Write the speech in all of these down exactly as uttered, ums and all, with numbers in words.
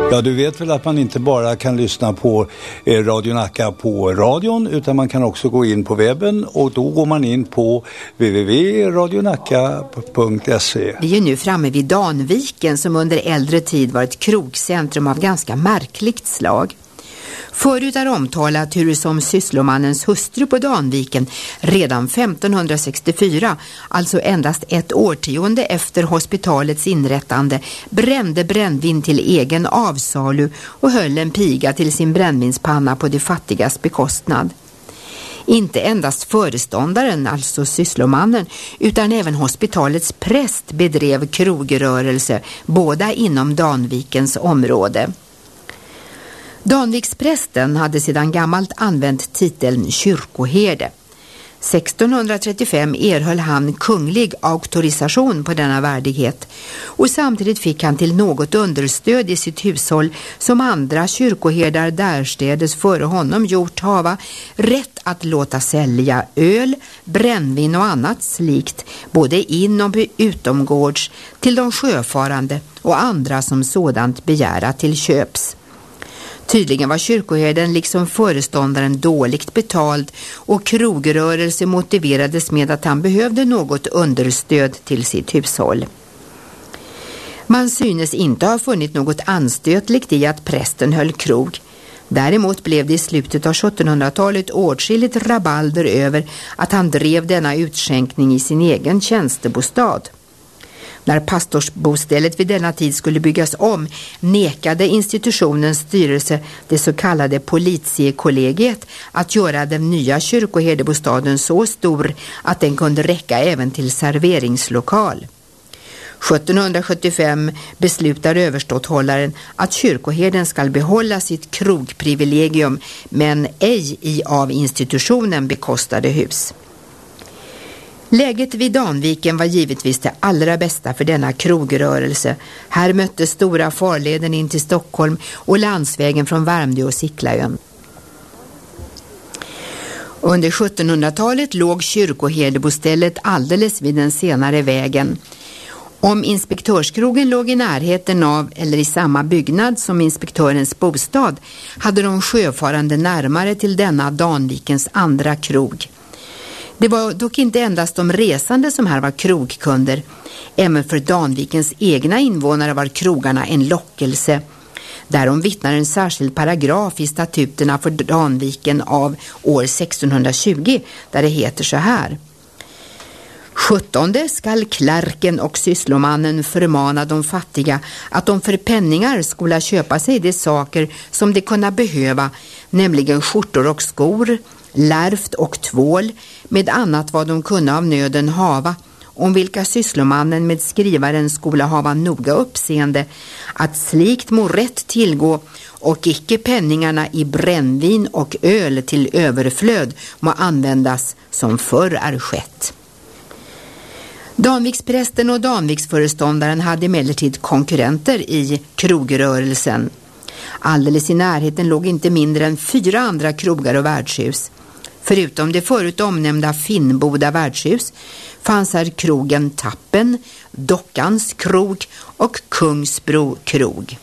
Ja, du vet väl att man inte bara kan lyssna på eh, Radio Nacka på radion, utan man kan också gå in på webben, och då går man in på w w w punkt radio nacka punkt se. Vi är nu framme vid Danviken, som under äldre tid var ett krogcentrum av ganska märkligt slag. Förut är omtalat hur som sysslomannens hustru på Danviken redan femtonhundrasextiofyra, alltså endast ett årtionde efter hospitalets inrättande, brände brännvin till egen avsalu och höll en piga till sin brännvinspanna på de fattigas bekostnad. Inte endast föreståndaren, alltså sysslomannen, utan även hospitalets präst bedrev krogrörelse, båda inom Danvikens område. Danviksprästen hade sedan gammalt använt titeln kyrkoherde. sextonhundratrettiofem erhöll han kunglig auktorisation på denna värdighet, och samtidigt fick han till något understöd i sitt hushåll som andra kyrkoherdar därstädes före honom gjort hava rätt att låta sälja öl, brännvin och annat slikt både in- och utomgårds till de sjöfarande och andra som sådant begära till köps. Tydligen var kyrkoherden liksom föreståndaren dåligt betald, och krogrörelse motiverades med att han behövde något understöd till sitt hushåll. Man synes inte ha funnit något anstötligt i att prästen höll krog. Däremot blev det i slutet av sjuttonhundratalet åtskilligt rabalder över att han drev denna utskänkning i sin egen tjänstebostad. När pastorsbostället vid denna tid skulle byggas om nekade institutionens styrelse, det så kallade politiekollegiet, att göra den nya kyrkoherdebostaden så stor att den kunde räcka även till serveringslokal. sjuttonhundrasjuttiofem beslutar överståthållaren att kyrkoherden ska behålla sitt krogprivilegium, men ej i av institutionen bekostade hus. Läget vid Danviken var givetvis det allra bästa för denna krogrörelse. Här mötte stora farleden in till Stockholm och landsvägen från Värmdö och Siklaön. Under sjuttonhundratalet låg kyrkoherdebostället alldeles vid den senare vägen. Om inspektörskrogen låg i närheten av eller i samma byggnad som inspektörens bostad, hade de sjöfarande närmare till denna Danvikens andra krog. Det var dock inte endast de resande som här var krogkunder. Även för Danvikens egna invånare var krogarna en lockelse. Därom vittnar en särskild paragraf i statuterna för Danviken av år sextonhundratjugo, där det heter så här: sjuttonde skall klärken och sysslomannen förmana de fattiga att de för penningar skola köpa sig de saker som de kunna behöva, nämligen skjortor och skor, lärft och tvål, med annat vad de kunna av nöden hava, om vilka sysslomannen med skrivaren skola hava noga uppseende, att slikt må rätt tillgå, och icke penningarna i brännvin och öl till överflöd må användas som förr är skett. Danviksprästen och Danviksföreståndaren hade emellertid konkurrenter i krogrörelsen. Alldeles i närheten låg inte mindre än fyra andra krogar och värdshus. Förutom det förut omnämnda Finnboda värdshus fanns här krogen Tappen, Dockans krog och Kungsbro krog.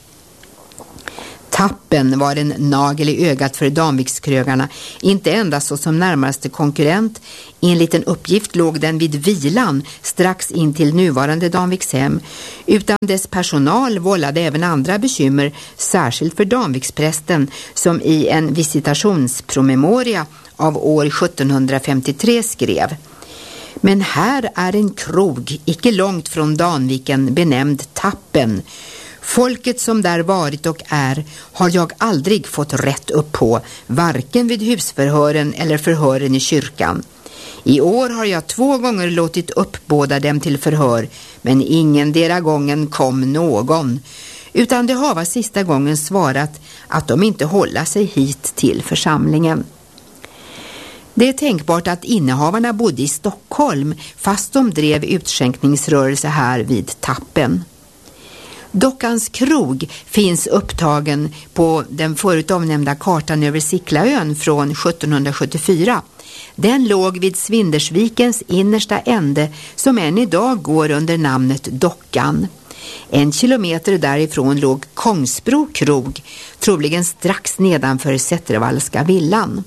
Tappen var en nagel i ögat för Danvikskrögarna, inte endast så som närmaste konkurrent. Enligt en uppgift låg den vid Vilan strax in till nuvarande Danvikshem, utan dess personal vållade även andra bekymmer, särskilt för Danviksprästen, som i en visitationspromemoria av år sjuttonhundrafemtiotre skrev: men här är en krog icke långt från Danviken benämnd Tappen. Folket som där varit och är har jag aldrig fått rätt upp på, varken vid husförhören eller förhören i kyrkan. I år har jag två gånger låtit upp båda dem till förhör, men ingen dera gången kom någon, utan det har sista gången svarat att de inte håller sig hit till församlingen. Det är tänkbart att innehavarna bodde i Stockholm, fast de drev utskänkningsrörelse här vid Tappen. Dockans krog finns upptagen på den förut omnämnda kartan över Siklaön från sjuttonhundrasjuttiofyra. Den låg vid Svindersvikens innersta ände, som än idag går under namnet Dockan. En kilometer därifrån låg Kongsbro krog, troligen strax nedanför Sättervallska villan.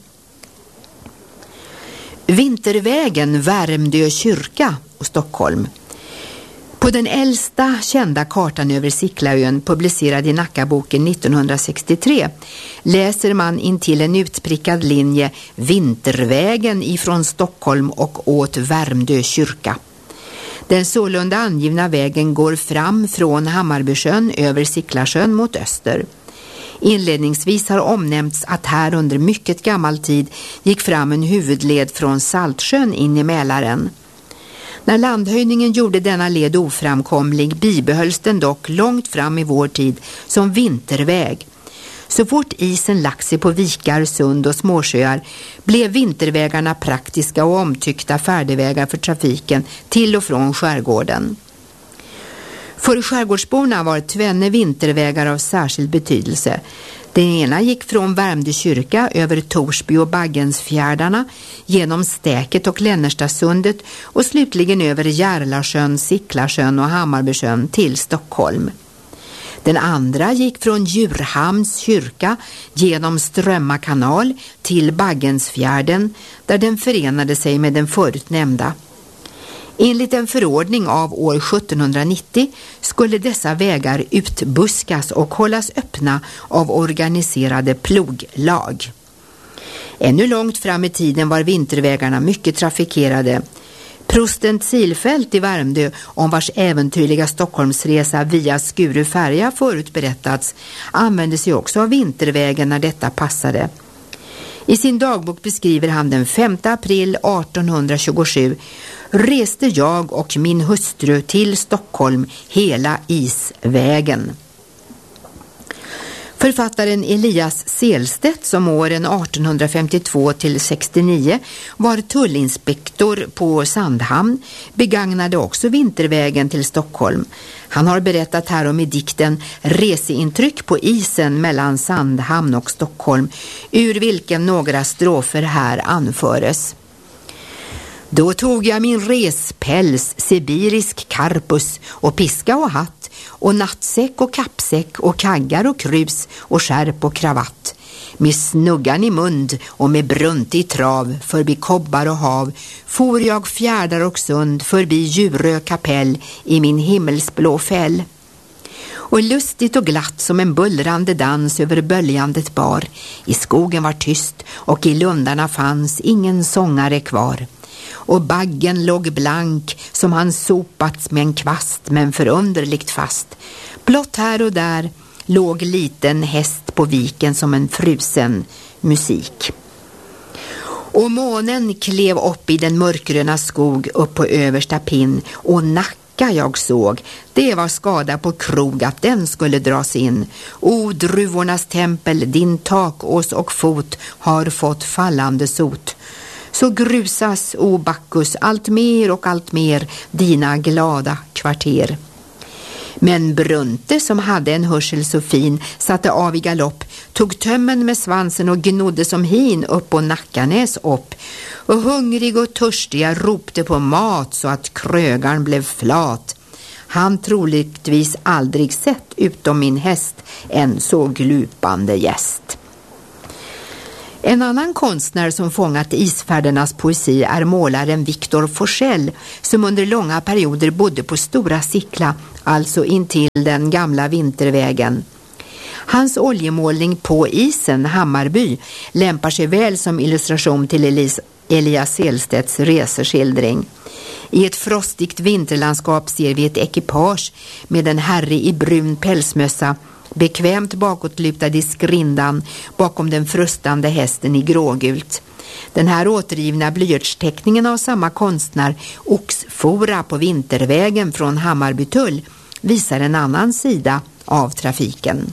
Vintervägen, Värmdö kyrka och Stockholm. På den äldsta kända kartan över Siklaön, publicerad i Nackaboken nittonhundrasextiotre, läser man intill en utprickad linje Vintervägen ifrån Stockholm och åt Värmdö kyrka. Den sålunda angivna vägen går fram från Hammarbysjön över Siklasjön mot öster. Inledningsvis har omnämnts att här under mycket gammal tid gick fram en huvudled från Saltsjön in i Mälaren. När landhöjningen gjorde denna led oframkomlig bibehölls den dock långt fram i vår tid som vinterväg. Så fort isen lagt sig på vikar, sund och småsjöar blev vintervägarna praktiska och omtyckta färdigvägar för trafiken till och från skärgården. För skärgårdsborna var tvenne vintervägar av särskild betydelse. Den ena gick från Värmdö kyrka över Torsby och Baggensfjärdarna, genom Stäket och Lännerstasundet och slutligen över Järlasjön, Siklasjön och Hammarbysjön till Stockholm. Den andra gick från Djurhamns kyrka genom Strömma kanal till Baggensfjärden, där den förenade sig med den förut nämnda. Enligt en förordning av år sjuttonhundranittio skulle dessa vägar utbuskas och hållas öppna av organiserade ploglag. Ännu långt fram i tiden var vintervägarna mycket trafikerade. Prosten Silfält i Värmdö, om vars äventyrliga Stockholmsresa via Skuru färja förut berättats, använde sig också av vintervägen när detta passade. I sin dagbok beskriver han den femte april artonhundratjugosju: reste jag och min hustru till Stockholm hela isvägen. Författaren Elias Selstedt, som åren artonhundrafemtiotvå till sextionio var tullinspektor på Sandhamn, begagnade också vintervägen till Stockholm. Han har berättat härom i dikten Reseintryck på isen mellan Sandhamn och Stockholm, ur vilken några strofer här anföres. Då tog jag min respäls, sibirisk karpus och piska och hatt och nattsäck och kappsäck och kaggar och krus och skärp och kravatt. Med snuggan i mund och med brunt i trav förbi kobbar och hav for jag fjärdar och sund förbi Djurö kapell i min himmelsblå fäll. Och lustigt och glatt som en bullrande dans över böljandet bar. I skogen var tyst och i lundarna fanns ingen sångare kvar. Och baggen låg blank som han sopats med en kvast, men förunderligt fast. Blott här och där låg liten häst på viken som en frusen musik. Och månen klev upp i den mörkgröna skog upp på översta pinn, och Nacka jag såg, det var skada på krog att den skulle dras in. O druvornas tempel, din takås och fot har fått fallande sot. Så grusas, o Bacchus, allt mer och allt mer dina glada kvarter. Men Brunte, som hade en hörsel så fin, satte av i galopp, tog tömmen med svansen och gnodde som hin upp på Nackanäs upp. Och hungrig och törstiga ropte på mat så att krögarn blev flat. Han troligtvis aldrig sett utom min häst en så glupande gäst. En annan konstnär som fångat isfärdernas poesi är målaren Victor Forsell, som under långa perioder bodde på Stora Sickla, alltså intill den gamla vintervägen. Hans oljemålning På isen, Hammarby, lämpar sig väl som illustration till Elis Elias Selstedts reseskildring. I ett frostigt vinterlandskap ser vi ett ekipage med en herre i brun pälsmössa, bekvämt bakåtlutad i skrindan bakom den frustande hästen i grågult. Den här återgivna blyertsteckningen av samma konstnär, Oxfora på vintervägen från Hammarbytull, visar en annan sida av trafiken.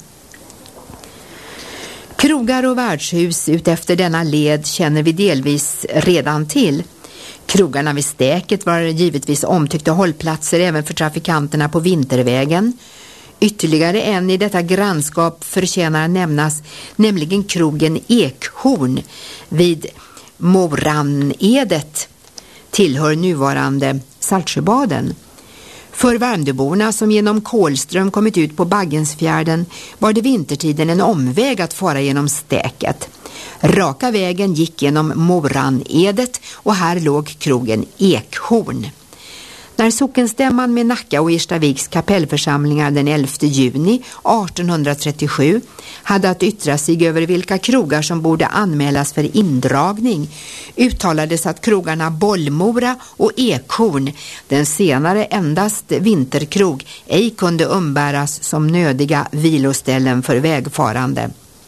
Krogar och värdshus utefter denna led känner vi delvis redan till. Krogarna vid Stäket var givetvis omtyckta hållplatser även för trafikanterna på vintervägen. Ytterligare en i detta grannskap förtjänar nämnas, nämligen krogen Ekhorn vid Moranedet, tillhör nuvarande Saltsjöbaden. För Värmdöborna som genom Kolström kommit ut på Baggensfjärden var det vintertiden en omväg att fara genom stäket. Raka vägen gick genom Moranedet och här låg krogen Ekhorn. När sockenstämman med Nacka och Erstaviks kapellförsamlingar den elfte juni artonhundratrettiosju hade att yttra sig över vilka krogar som borde anmälas för indragning, uttalades att krogarna Bollmora och Ekhorn, den senare endast vinterkrog, ej kunde umbäras som nödiga viloställen för vägfarande.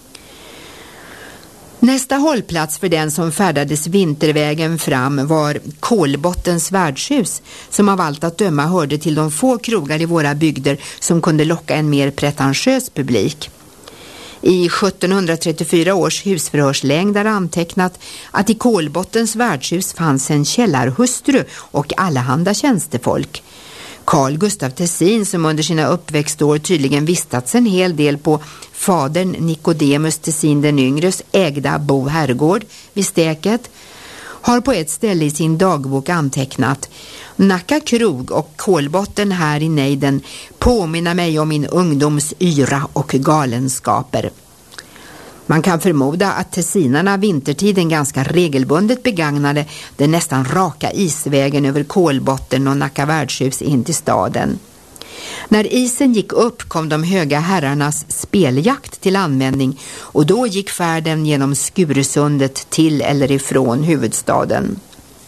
Nästa hållplats för den som färdades vintervägen fram var Kolbottens värdshus, som av allt att döma hörde till de få krogar i våra bygder som kunde locka en mer pretentiös publik. I sjuttonhundratrettiofyra års husförhörslängd är antecknat att i Kolbottens värdshus fanns en källarhustru och allehanda tjänstefolk. Carl Gustaf Tessin, som under sina uppväxtår tydligen vistats en hel del på fadern Nikodemus Tessin den yngres ägda Bo herrgård vid stäket, har på ett ställe i sin dagbok antecknat: Nacka krog och Kolbotten här i nejden påminner mig om min ungdoms yra och galenskaper. Man kan förmoda att tessinarna vintertiden ganska regelbundet begagnade den nästan raka isvägen över Kolbotten och Nacka värdshus in till staden. När isen gick upp kom de höga herrarnas speljakt till användning och då gick färden genom Skuresundet till eller ifrån huvudstaden.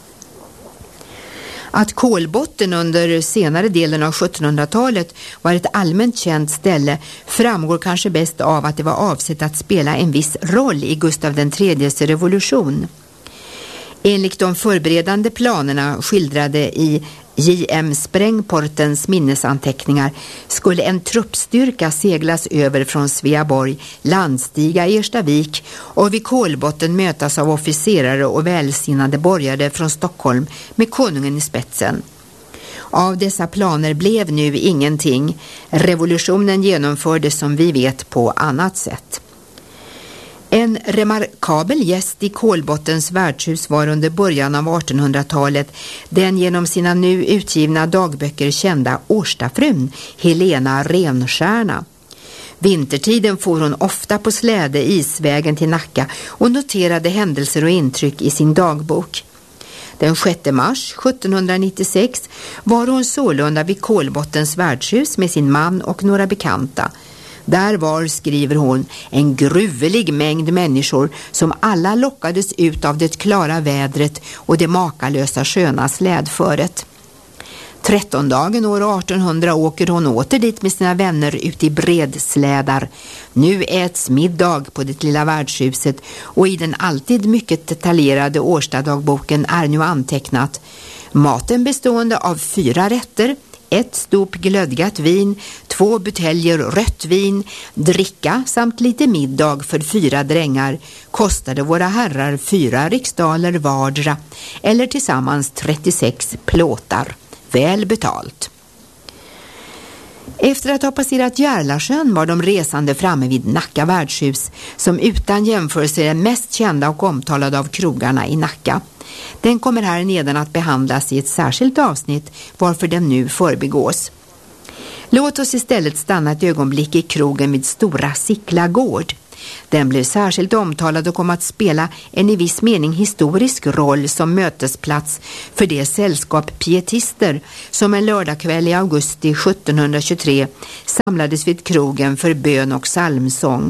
Att Kolbotten under senare delen av sjuttonhundratalet var ett allmänt känt ställe framgår kanske bäst av att det var avsett att spela en viss roll i Gustav den tredjes revolution. Enligt de förberedande planerna skildrade i J M Sprängportens minnesanteckningar skulle en truppstyrka seglas över från Sveaborg, landstiga i Erstavik och vid Kolbotten mötas av officerare och välsinnade borgare från Stockholm med konungen i spetsen. Av dessa planer blev nu ingenting. Revolutionen genomfördes som vi vet på annat sätt. En remarkabel gäst i Kolbottens värdshus var under början av artonhundratalet den genom sina nu utgivna dagböcker kända Årstafrun Helena Renstjärna. Vintertiden for hon ofta på släde isvägen till Nacka och noterade händelser och intryck i sin dagbok. Den sjätte mars sjuttonhundranittiosex var hon sålunda vid Kolbottens värdshus med sin man och några bekanta. Där var, skriver hon, en gruvelig mängd människor som alla lockades ut av det klara vädret och det makalösa sköna slädföret. Trettondagen år artonhundra åker hon åter dit med sina vänner ut i bredslädar. Nu äts middag på det lilla värdshuset och i den alltid mycket detaljerade Årstadagboken är nu antecknat: maten bestående av fyra rätter, ett stop glödgat vin, två buteljer rött vin, dricka samt lite middag för fyra drängar kostade våra herrar fyra riksdaler vardera, eller tillsammans trettiosex plåtar. Väl betalt. Efter att ha passerat Järlasjön var de resande framme vid Nacka värdshus, som utan jämförelse är den mest kända och omtalade av krogarna i Nacka. Den kommer här nedan att behandlas i ett särskilt avsnitt, varför den nu förbigås. Låt oss istället stanna ett ögonblick i krogen vid Stora Sickla gård. Den blev särskilt omtalad och kom att spela en i viss mening historisk roll som mötesplats för det sällskap pietister som en lördagkväll i augusti sjuttonhundratjugotre samlades vid krogen för bön och psalmsång.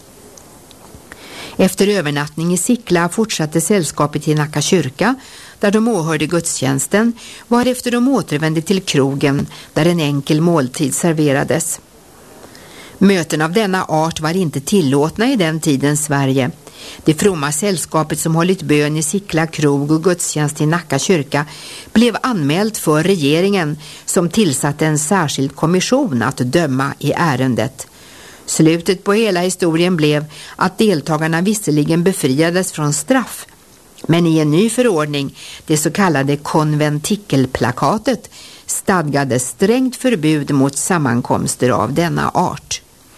Efter övernattning i Sickla fortsatte sällskapet till Nacka kyrka, där de åhörde gudstjänsten, varefter de återvände till krogen, där en enkel måltid serverades. Möten av denna art var inte tillåtna i den tidens Sverige. Det fromma sällskapet som hållit bön i Sickla krog och gudstjänst i Nacka kyrka blev anmält för regeringen, som tillsatte en särskild kommission att döma i ärendet. Slutet på hela historien blev att deltagarna visserligen befriades från straff, men i en ny förordning, det så kallade konventikelplakatet, stadgades strängt förbud mot sammankomster av denna art.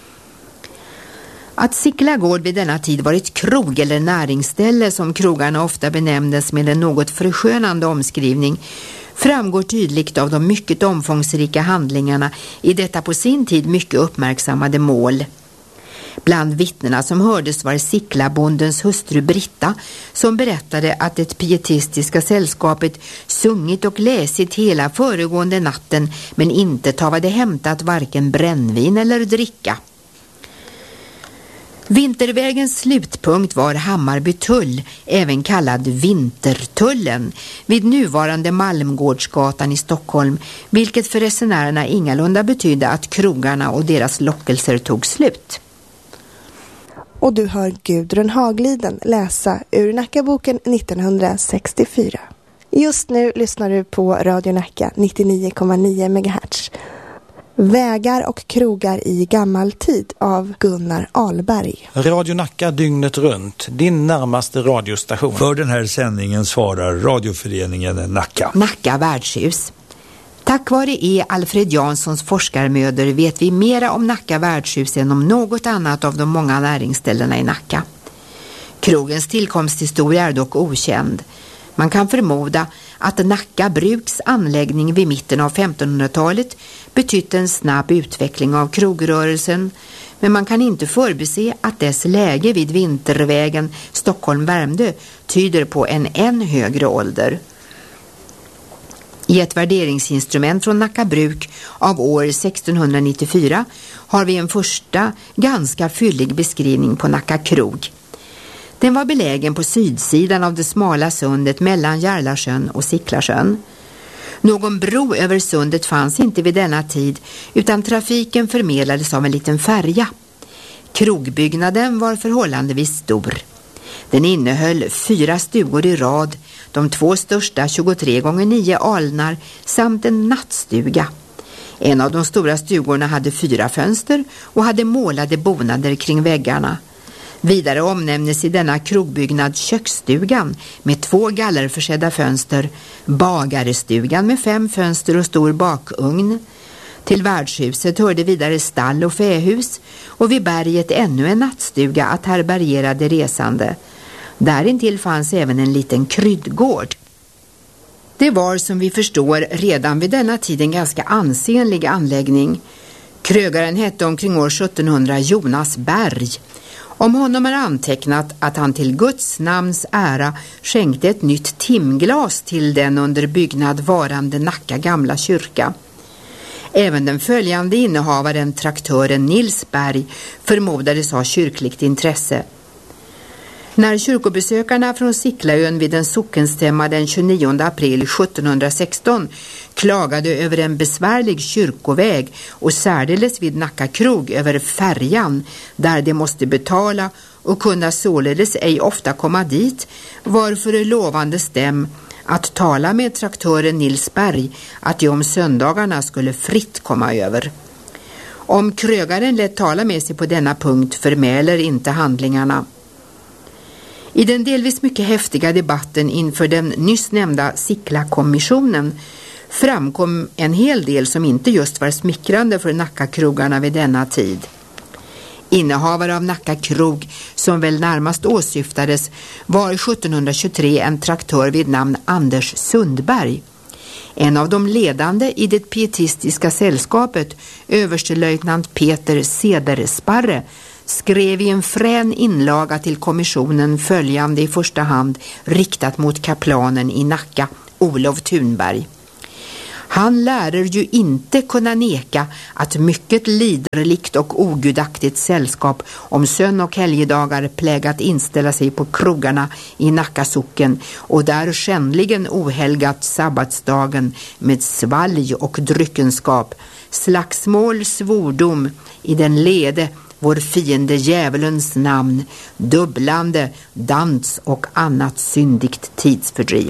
Att Sickla gård vid denna tid var ett krog eller näringsställe, som krogarna ofta benämndes med en något förskönande omskrivning, framgår tydligt av de mycket omfångsrika handlingarna i detta på sin tid mycket uppmärksammade mål. Bland vittnena som hördes var Sicklabondens hustru Britta, som berättade att det pietistiska sällskapet sungit och läsit hela föregående natten men inte tavade hämtat varken brännvin eller dricka. Vintervägens slutpunkt var Hammarbytull, även kallad Vintertullen, vid nuvarande Malmgårdsgatan i Stockholm, vilket för resenärerna ingalunda betydde att krogarna och deras lockelser tog slut. Och du hör Gudrun Hagliden läsa ur Nackaboken nittonhundrasextiofyra. Just nu lyssnar du på Radio Nacka nittionio komma nio megahertz. Vägar och krogar i gammal tid av Gunnar Ahlberg. Radio Nacka dygnet runt, din närmaste radiostation. För den här sändningen svarar radioföreningen Nacka. Nacka värdshus. Tack vare E. Alfred Janssons forskarmödor vet vi mera om Nacka värdshus än om något annat av de många näringsställena i Nacka. Krogens tillkomsthistoria är dock okänd. Man kan förmoda att Nacka bruks anläggning vid mitten av femtonhundratalet betytt en snabb utveckling av krogrörelsen, men man kan inte förbise att dess läge vid Vintervägen Stockholm-Värmdö tyder på en än högre ålder. I ett värderingsinstrument från Nacka bruk av år sextonhundranittiofyra har vi en första ganska fyllig beskrivning på Nacka krog. Den var belägen på sydsidan av det smala sundet mellan Järlasjön och Sicklasjön. Någon bro över sundet fanns inte vid denna tid, utan trafiken förmedlades av en liten färja. Krogbyggnaden var förhållandevis stor. Den innehöll fyra stugor i rad, de två största tjugotre gånger nio alnar samt en nattstuga. En av de stora stugorna hade fyra fönster och hade målade bonader kring väggarna. Vidare omnämnes i denna krogbyggnad köksstugan med två gallerförsedda fönster, bagarestugan med fem fönster och stor bakugn. Till värdshuset hörde vidare stall och fähus och vid berget ännu en nattstuga att härbärgera de resande. Därintill fanns även en liten kryddgård. Det var som vi förstår redan vid denna tid en ganska ansenlig anläggning. Krögaren hette omkring år sjuttonhundra Jonas Berg. Om honom är antecknat att han till Guds namns ära skänkte ett nytt timglas till den under byggnad varande Nacka gamla kyrka. Även den följande innehavaren, traktören Nils Berg, förmodades ha kyrkligt intresse. När kyrkobesökarna från Sicklaön vid en sockenstämma den tjugonionde april sjuttonhundrasexton klagade över en besvärlig kyrkoväg och särdeles vid Nacka krog över färjan där de måste betala och kunna således ej ofta komma dit, varför lovande stäm att tala med traktören Nils Berg att de om söndagarna skulle fritt komma över. Om krögaren lät tala med sig på denna punkt förmäler inte handlingarna. I den delvis mycket häftiga debatten inför den nyss nämnda Sickla-kommissionen framkom en hel del som inte just var smickrande för Nacka-krogarna vid denna tid. Innehavare av Nacka krog, som väl närmast åsyftades, var sjuttonhundratjugotre en traktör vid namn Anders Sundberg. En av de ledande i det pietistiska sällskapet, överstelöjtnant Peter Cedersparre, skrev i en frän inlaga till kommissionen följande i första hand riktat mot kaplanen i Nacka, Olof Thunberg. Han lärer ju inte kunna neka att mycket liderligt och ogudaktigt sällskap om sön- och helgedagar plägat inställa sig på krogarna i Nackasocken och där skändligen ohelgat sabbatsdagen med svalg och dryckenskap, slagsmål, svordom i den lede vår fiende djävulens namn, dubblande, dans och annat syndigt tidsfördriv.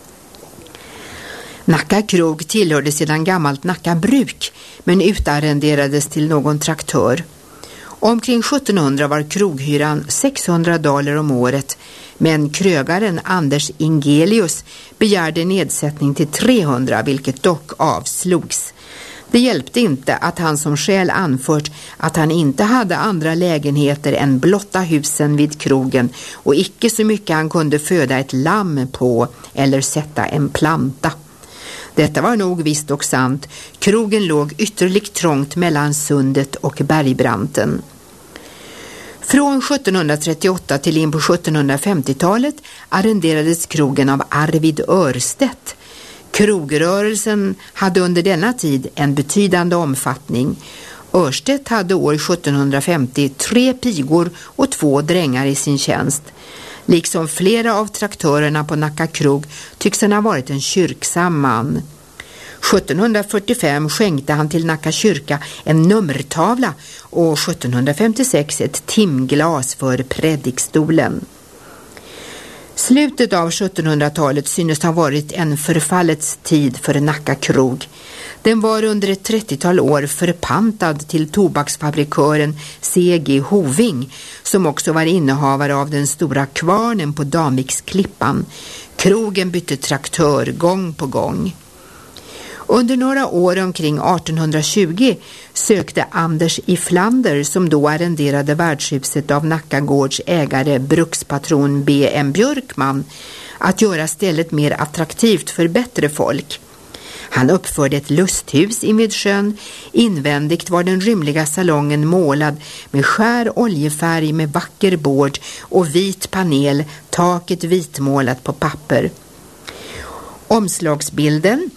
Nacka krog tillhörde sedan gammalt Nacka bruk, men utarrenderades till någon traktör. Omkring sjuttonhundra var kroghyran sexhundra daler om året, men krögaren Anders Ingelius begärde nedsättning till trehundra, vilket dock avslogs. Det hjälpte inte att han som skäl anfört att han inte hade andra lägenheter än blotta husen vid krogen och icke så mycket han kunde föda ett lamm på eller sätta en planta. Detta var nog visst och sant. Krogen låg ytterligt trångt mellan sundet och bergbranten. Från sjuttonhundratrettioåtta till in på sjuttonhundrafemtiotalet arrenderades krogen av Arvid Örstedt. Krogrörelsen hade under denna tid en betydande omfattning. Örstedt hade år sjuttonhundrafemtio tre pigor och två drängar i sin tjänst. Liksom flera av traktörerna på Nacka krog tycks han ha varit en kyrksam man. sjuttonhundrafyrtiofem skänkte han till Nacka kyrka en nummertavla och sjuttonhundrafemtiosex ett timglas för predikstolen. Slutet av sjuttonhundratalet synes ha varit en förfallets tid för Nacka krog. Den var under ett trettiotal år förpantad till tobaksfabrikören C G Hoving, som också var innehavare av den stora kvarnen på Damiksklippan. Krogen bytte traktör gång på gång. Under några år omkring artonhundratjugo sökte Anders i Flander, som då arrenderade värdshuset av Nackagårds ägare brukspatron B M Björkman, att göra stället mer attraktivt för bättre folk. Han uppförde ett lusthus invid sjön. Invändigt var den rymliga salongen målad med skär oljefärg med vacker bord och vit panel, taket vitmålat på papper. Omslagsbilden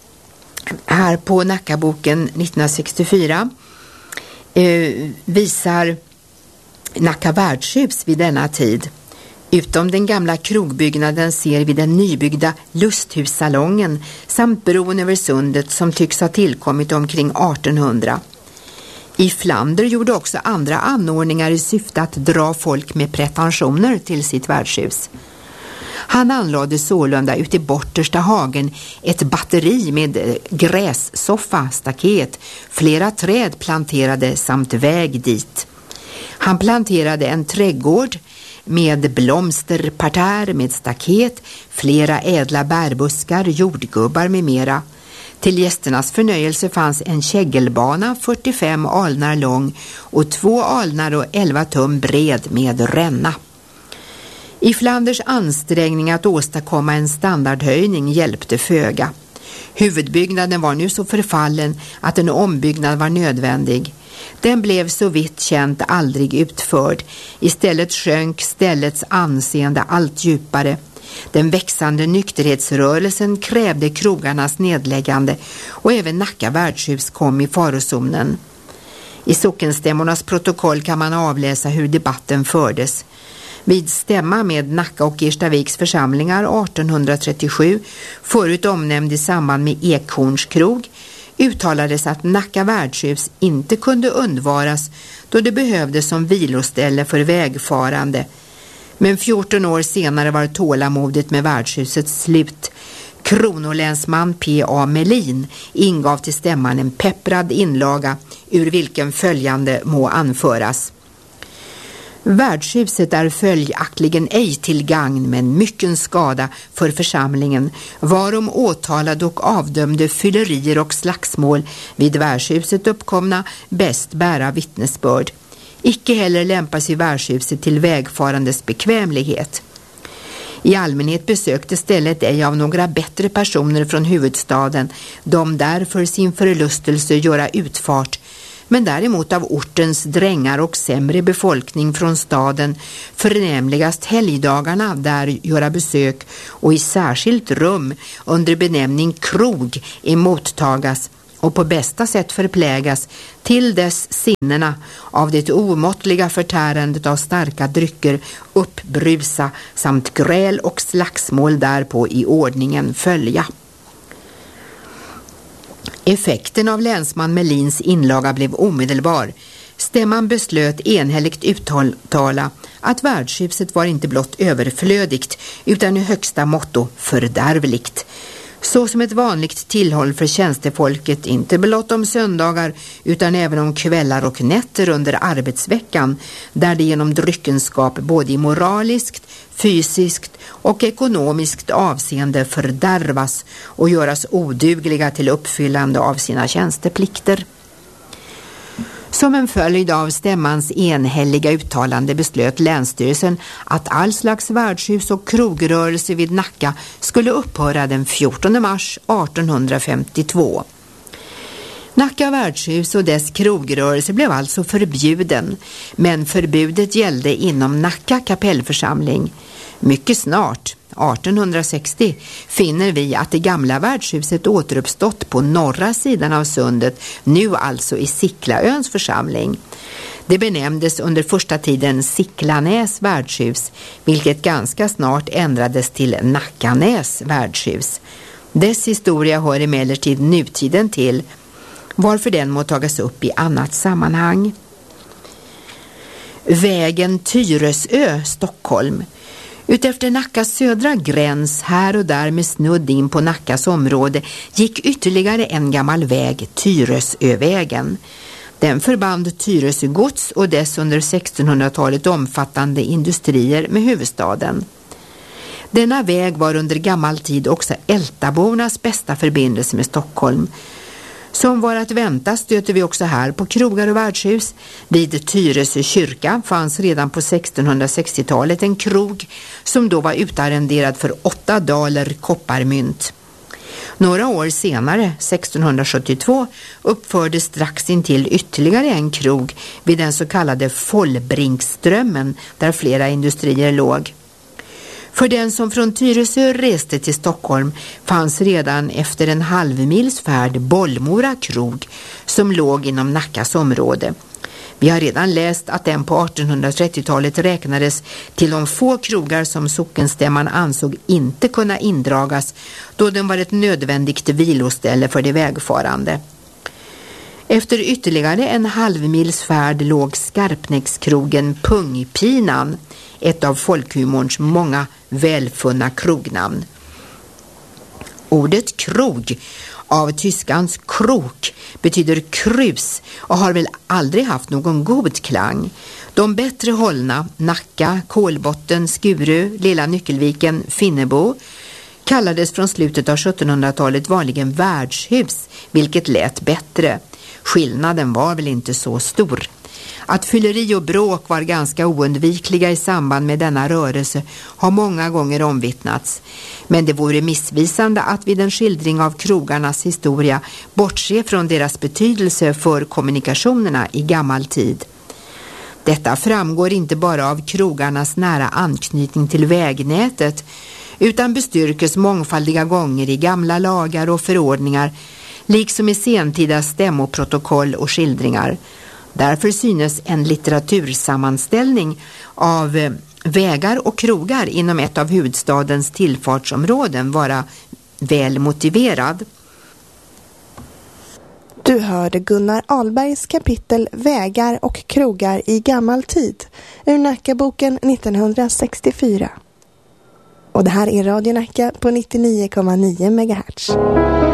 här på Nackaboken nittonhundrasextiofyra eh, visar Nacka värdshus vid denna tid. Utom den gamla krogbyggnaden ser vi den nybyggda lusthussalongen samt bron över sundet som tycks ha tillkommit omkring artonhundra. I Flander gjorde också andra anordningar i syfte att dra folk med pretensioner till sitt värdshus. Han anlade sålunda ut i bortersta hagen ett batteri med grässoffa, staket, flera träd planterade samt väg dit. Han planterade en trädgård med blomsterparterr med staket, flera ädla bärbuskar, jordgubbar med mera. Till gästernas förnöjelse fanns en kägelbana fyrtiofem alnar lång och två alnar och elva tum bred med ränna. I Flanders ansträngning att åstadkomma en standardhöjning hjälpte föga. Huvudbyggnaden var nu så förfallen att en ombyggnad var nödvändig. Den blev så vitt känt aldrig utförd. Istället sjönk ställets anseende allt djupare. Den växande nykterhetsrörelsen krävde krogarnas nedläggande och även Nacka värdshus kom i farozonen. I sockenstämmornas protokoll kan man avläsa hur debatten fördes. Vid stämma med Nacka och Erstaviks församlingar artonhundratrettiosju, förut omnämnd i samband med Ekhorns krog, uttalades att Nacka värdshus inte kunde undvaras då det behövdes som viloställe för vägfarande. Men fjorton år senare var tålamodet med värdshusets slut. Kronolänsman P A Melin ingav till stämman en pepprad inlaga ur vilken följande må anföras. Värdshuset är följaktligen ej till gagn men mycken skada för församlingen, varom åtalade och avdömde fyllerier och slagsmål vid värdshuset uppkomna bäst bära vittnesbörd. Icke heller lämpar sig värdshuset till vägfarandes bekvämlighet. I allmänhet besökte stället ej av några bättre personer från huvudstaden, de därför sin förlustelse göra utfart, men däremot av ortens drängar och sämre befolkning från staden, förnämligast helgdagarna där göra besök och i särskilt rum under benämning krog emottagas och på bästa sätt förplägas till dess sinnena av det omåttliga förtärandet av starka drycker uppbrusa samt gräl och slagsmål därpå i ordningen följa. Effekten av länsman Melins inlaga blev omedelbar. Stämman beslöt enhälligt uttala att värdshuset var inte blott överflödigt utan i högsta motto fördärvligt. Så som ett vanligt tillhåll för tjänstefolket inte blott om söndagar utan även om kvällar och nätter under arbetsveckan, där det genom dryckenskap både i moraliskt, fysiskt och ekonomiskt avseende fördärvas och göras odugliga till uppfyllande av sina tjänsteplikter. Som en följd av stämmans enhälliga uttalande beslöt Länsstyrelsen att all slags värdshus och krogrörelse vid Nacka skulle upphöra den fjortonde mars artonhundrafemtiotvå. Nacka värdshus och dess krogrörelse blev alltså förbjuden, men förbudet gällde inom Nacka kapellförsamling. Mycket snart, artonhundrasextio, finner vi att det gamla värdshuset återuppstått på norra sidan av sundet, nu alltså i Siklaöns församling. Det benämndes under första tiden Siklanäs värdshus, vilket ganska snart ändrades till Nackanäs värdshus. Dess historia hör emellertid nutiden till, varför den må tagas upp i annat sammanhang. Vägen Tyresö, Stockholm. Utefter Nackas södra gräns, här och där med snudd in på Nackas område, gick ytterligare en gammal väg, Tyresövägen. Den förband Tyresö gods och dess under sextonhundratalet omfattande industrier med huvudstaden. Denna väg var under gammal tid också ältabornas bästa förbindelse med Stockholm. Som var att vänta stöter vi också här på krogar och värdshus. Vid Tyresö kyrka fanns redan på sextonhundrasextiotalet en krog som då var utarrenderad för åtta daler kopparmynt. Några år senare, sextonhundrasjuttiotvå, uppfördes strax intill ytterligare en krog vid den så kallade Follbrinkströmmen där flera industrier låg. För den som från Tyresö reste till Stockholm fanns redan efter en halvmils färd Bollmora krog som låg inom Nackas område. Vi har redan läst att den på artonhundratrettiotalet räknades till de få krogar som sockenstämman ansåg inte kunna indragas då den var ett nödvändigt viloställe för de vägfarande. Efter ytterligare en halvmils färd låg Skarpnäckskrogen Pungpinan, ett av folkhumorns många välfunna krognamn. Ordet krog av tyskans krok betyder krus och har väl aldrig haft någon god klang. De bättre hållna, Nacka, Kolbotten, Skurö, Lilla Nyckelviken, Finnebo, kallades från slutet av sjuttonhundratalet vanligen värdshus, vilket lät bättre. Skillnaden var väl inte så stor. Att fylleri och bråk var ganska oundvikliga i samband med denna rörelse har många gånger omvittnats. Men det vore missvisande att vid en skildring av krogarnas historia bortse från deras betydelse för kommunikationerna i gammal tid. Detta framgår inte bara av krogarnas nära anknytning till vägnätet utan bestyrkes mångfaldiga gånger i gamla lagar och förordningar liksom i sentida stämmoprotokoll och skildringar. Därför synes en litteratursammanställning av vägar och krogar inom ett av huvudstadens tillfartsområden vara väl motiverad. Du hörde Gunnar Ahlbergs kapitel Vägar och krogar i gammal tid ur Nackaboken nittonhundrasextiofyra. Och det här är Radio Nacka på nittionio komma nio megahertz.